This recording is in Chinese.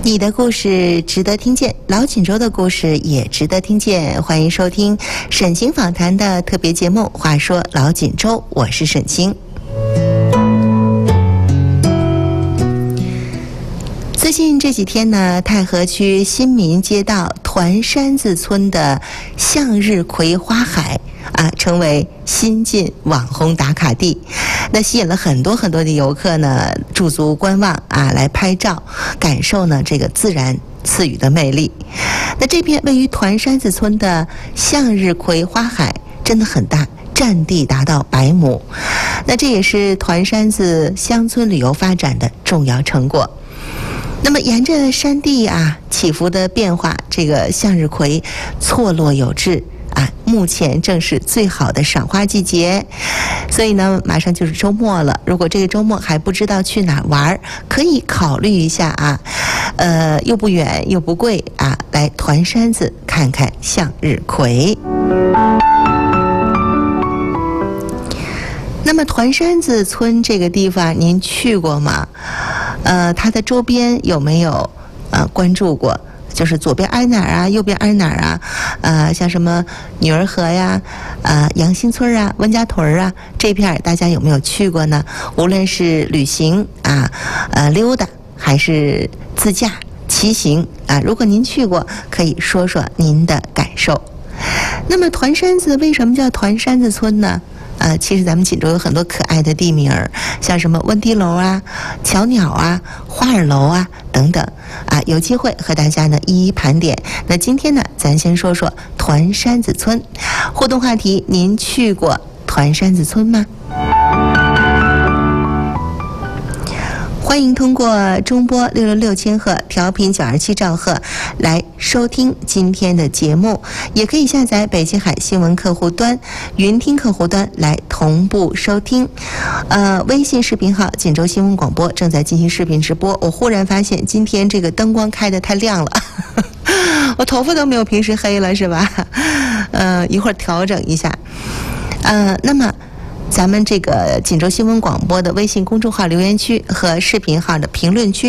你的故事值得听见，老锦州的故事也值得听见。欢迎收听沈清访谈的特别节目《话说老锦州》，我是沈清。最近这几天呢，太和区新民街道团山子村的向日葵花海成为新晋网红打卡地，那吸引了很多的游客呢驻足观望来拍照，感受呢这个自然赐予的魅力。那这片位于团山子村的向日葵花海真的很大，占地达到100亩，那这也是团山子乡村旅游发展的重要成果。那么沿着山地起伏的变化，这个向日葵错落有致目前正是最好的赏花季节，所以呢马上就是周末了，如果这个周末还不知道去哪玩，可以考虑一下又不远又不贵来团山子看看向日葵。那么团山子村这个地方您去过吗？它的周边有没有关注过？就是左边挨哪儿右边挨哪儿像什么女儿河呀、杨新村温家屯这片大家有没有去过呢？无论是旅行溜达，还是自驾骑行如果您去过，可以说说您的感受。那么团山子为什么叫团山子村呢？其实咱们锦州有很多可爱的地名，像什么温迪楼巧鸟花儿楼等等有机会和大家呢一一盘点。那今天呢咱先说说团山子村。互动话题，您去过团山子村吗？欢迎通过中波666千赫调频927兆赫来收听今天的节目，也可以下载北京海新闻客户端、云听客户端来同步收听。微信视频号锦州新闻广播正在进行视频直播。我忽然发现今天这个灯光开得太亮了我头发都没有平时黑了，是吧？一会儿调整一下。那么咱们这个锦州新闻广播的微信公众号留言区和视频号的评论区